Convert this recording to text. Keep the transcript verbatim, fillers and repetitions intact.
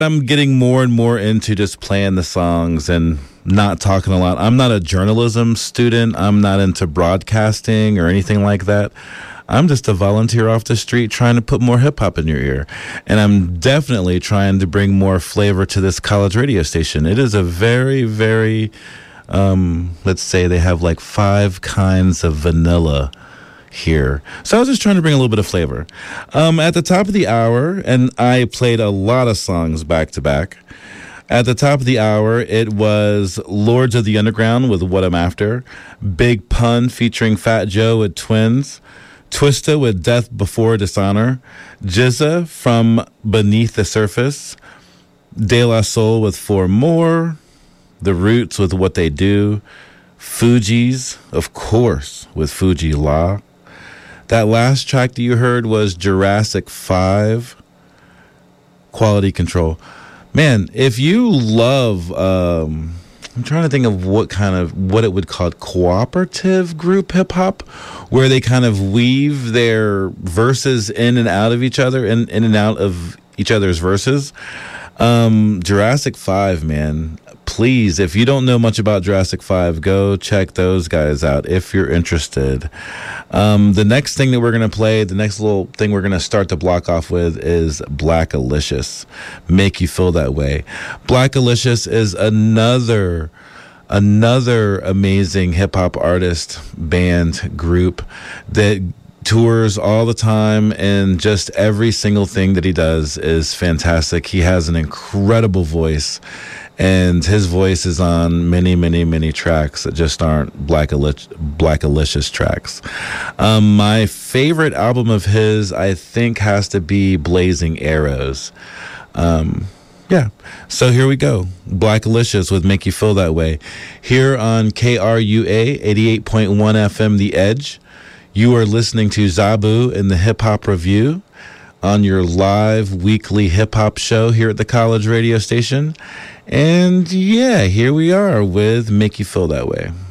I'm getting more and more into just playing the songs and not talking a lot. I'm not a journalism student. I'm not into broadcasting or anything like that. I'm just a volunteer off the street trying to put more hip hop in your ear. And I'm definitely trying to bring more flavor to this college radio station. It is a very, very, um, let's say they have like five kinds of vanilla here. So I was just trying to bring a little bit of flavor. Um, at the top of the hour, and I played a lot of songs back to back. At the top of the hour, it was Lords of the Underground with What I'm After, Big Pun featuring Fat Joe with Twins, Twista with Death Before Dishonor, Jizza from Beneath the Surface, De La Soul with Four More, The Roots with What They Do, Fugees, of course, with Fuji La. That last track that you heard was Jurassic five, Quality Control. Man, if you love, um, I'm trying to think of what kind of, what it would call cooperative group hip hop, where they kind of weave their verses in and out of each other, in, in and out of each other's verses. Um, Jurassic five, man. Please, if you don't know much about Jurassic five, go check those guys out if you're interested. Um, the next thing that we're going to play, the next little thing we're going to start the block off with is Blackalicious, Make You Feel That Way. Blackalicious is another, another amazing hip-hop artist, band, group that tours all the time, and just every single thing that he does is fantastic. He has an incredible voice, and his voice is on many, many, many tracks that just aren't Blackalicious tracks. Um, my favorite album of his, I think, has to be Blazing Arrows. Um, yeah, so here we go. Blackalicious with Make You Feel That Way. Here on K R U A eighty-eight point one F M The Edge. You are listening to Zabu in the Hip Hop Review on your live weekly hip hop show here at the college radio station. And yeah, here we are with Make You Feel That Way.